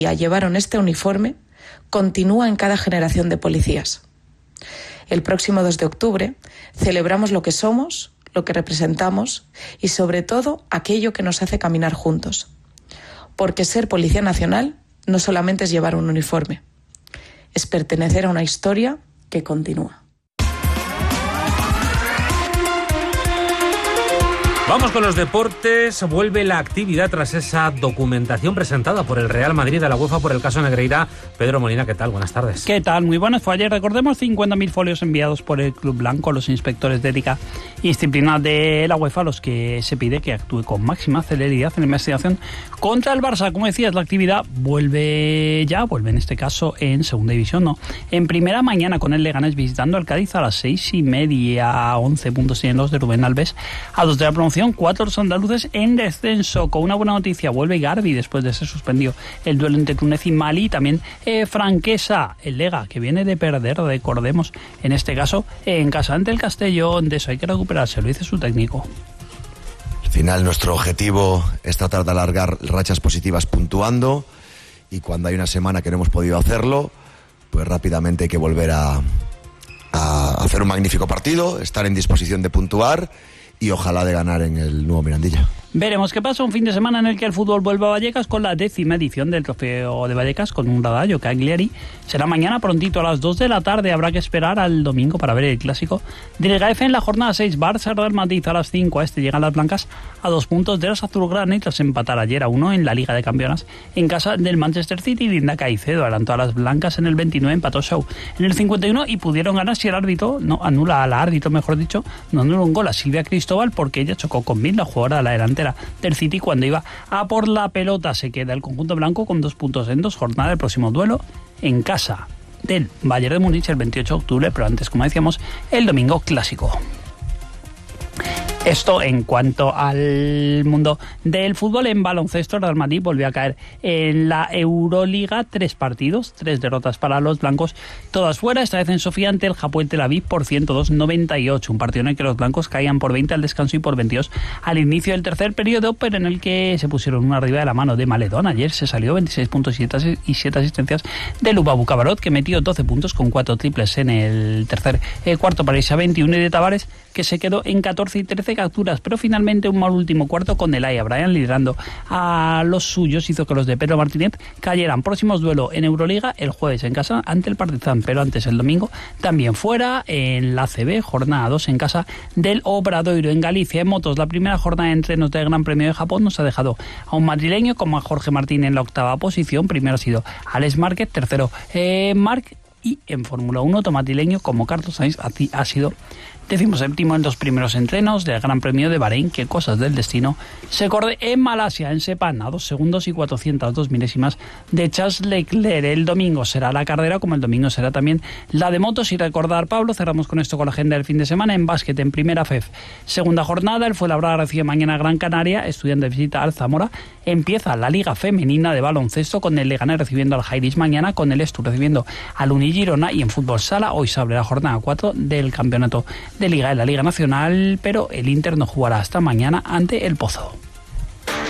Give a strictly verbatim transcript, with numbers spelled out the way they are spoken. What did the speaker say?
llevaron este uniforme continúa en cada generación de policías. El próximo dos de octubre celebramos lo que somos, lo que representamos y sobre todo aquello que nos hace caminar juntos. Porque ser Policía Nacional no solamente es llevar un uniforme, es pertenecer a una historia que continúa. Vamos con los deportes. Vuelve la actividad tras esa documentación presentada por el Real Madrid a la UEFA por el caso Negreira. Pedro Molina, ¿qué tal? Buenas tardes. ¿Qué tal? Muy buenas. Fue ayer, recordemos, cincuenta mil folios enviados por el Club Blanco a los inspectores de ética y disciplina de la UEFA, a los que se pide que actúe con máxima celeridad en la investigación contra el Barça. Como decías, la actividad vuelve ya, vuelve en este caso en segunda división, ¿no? En primera mañana con el Leganés visitando al Cádiz a las seis y media, once puntos tienen los de Rubén Alves, a dos de la promoción. Cuatro los andaluces en descenso. Con una buena noticia, vuelve Garbi después de ser suspendido el duelo entre Túnez y Mali. También eh, Franquesa, el Lega, que viene de perder, recordemos, en este caso en casa ante el Castellón. De eso hay que recuperarse, lo dice su técnico. Al final nuestro objetivo es tratar de alargar rachas positivas puntuando, y cuando hay una semana que no hemos podido hacerlo, pues rápidamente hay que volver a, a hacer un magnífico partido, estar en disposición de puntuar y ojalá de ganar en el nuevo Mirandilla. Veremos qué pasa. Un fin de semana en el que el fútbol vuelve a Vallecas con la décima edición del Trofeo de Vallecas con un Radallo Cagliari. Será mañana prontito a las dos de la tarde. Habrá que esperar al domingo para ver el clásico de Liga F en la jornada seis. Barça Real Madrid a las cinco. A este llegan las blancas a dos puntos de los azulgrana y tras empatar ayer a uno en la Liga de Campeones en casa del Manchester City. Linda Caicedo adelantó a las blancas en el veintinueve, empató Show en el cincuenta y uno y pudieron ganar si el árbitro no anula al árbitro, mejor dicho, no anula un gol a Silvia Cristóbal porque ella chocó con Mil, la jugadora de la delantera del City, cuando iba a por la pelota. Se queda el conjunto blanco con dos puntos en dos jornadas. El próximo duelo en casa del Bayern de Múnich el veintiocho de octubre, pero antes, como decíamos, el domingo clásico. Esto en cuanto al mundo del fútbol. En baloncesto, el Real Madrid volvió a caer en la Euroliga. Tres partidos, tres derrotas para los blancos, todas fuera, esta vez en Sofía ante el Hapoel Tel Aviv por ciento dos a noventa y ocho. Un partido en el que los blancos caían por veinte al descanso y por veintidós al inicio del tercer periodo, pero en el que se pusieron una arriba de la mano de Maledón. Ayer se salió veintiséis puntos y siete asistencias de Lubabu Cabarot, que metió doce puntos con cuatro triples en el tercer eh, cuarto para irse a veintiuno, y de Tavares, que se quedó en catorce y trece capturas, pero finalmente un mal último cuarto con Elaya Bryan liderando a los suyos hizo que los de Pedro Martínez cayeran. Próximos duelo en Euroliga el jueves en casa ante el Partizan, pero antes el domingo también fuera en la A C B, jornada dos en casa del Obradoiro. En Galicia, en motos, la primera jornada de entrenos del Gran Premio de Japón nos ha dejado a un madrileño como a Jorge Martín en la octava posición. Primero ha sido Alex Márquez, tercero eh, Marc, y en Fórmula uno tomatileño como Carlos Sainz ha sido decimoséptimo en los primeros entrenos del Gran Premio de Bahrein. Que cosas del destino se corre en Malasia, en Sepang, a dos segundos y cuatrocientas dos milésimas de Charles Leclerc. El domingo será la carrera, como el domingo será también la de motos. Y recordar, Pablo, cerramos con esto con la agenda del fin de semana. En básquet, en primera F E F, segunda jornada, el Fuenlabrada recibe mañana a Gran Canaria, Estudiantes visita al Zamora. Empieza la Liga Femenina de baloncesto con el Leganés recibiendo al Jairis mañana, con el Estu recibiendo al Unigirona. Y en fútbol sala, hoy se abre la jornada cuatro del campeonato de Liga en la Liga Nacional, pero el Inter no jugará hasta mañana ante el Pozo.